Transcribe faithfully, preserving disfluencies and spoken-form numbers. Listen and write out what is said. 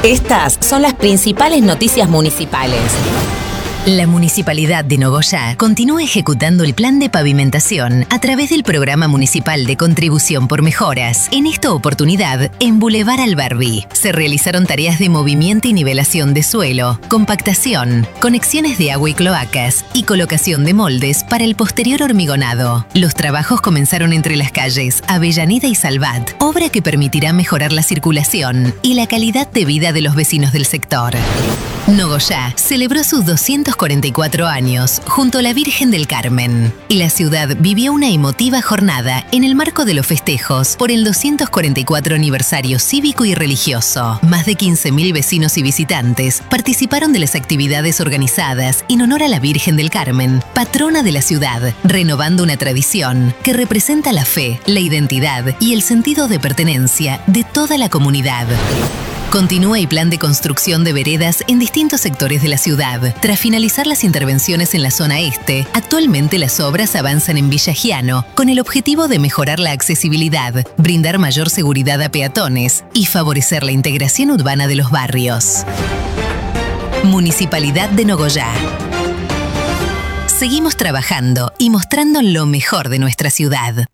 Estas son las principales noticias municipales. La Municipalidad de Nogoyá continúa ejecutando el plan de pavimentación a través del Programa Municipal de Contribución por Mejoras. En esta oportunidad, en Boulevard Alberdi, se realizaron tareas de movimiento y nivelación de suelo, compactación, conexiones de agua y cloacas y colocación de moldes para el posterior hormigonado. Los trabajos comenzaron entre las calles Avellaneda y Salvat, obra que permitirá mejorar la circulación y la calidad de vida de los vecinos del sector. Nogoyá celebró sus doscientos cuarenta y cuatro años junto a la Virgen del Carmen. La ciudad vivió una emotiva jornada en el marco de los festejos por el doscientos cuarenta y cuatro aniversario cívico y religioso. Más de quince mil vecinos y visitantes participaron de las actividades organizadas en honor a la Virgen del Carmen, patrona de la ciudad, renovando una tradición que representa la fe, la identidad y el sentido de pertenencia de toda la comunidad. Continúa el plan de construcción de veredas en distintos sectores de la ciudad. Tras finalizar las intervenciones en la zona este, actualmente las obras avanzan en Villa Giano con el objetivo de mejorar la accesibilidad, brindar mayor seguridad a peatones y favorecer la integración urbana de los barrios. Municipalidad de Nogoyá. Seguimos trabajando y mostrando lo mejor de nuestra ciudad.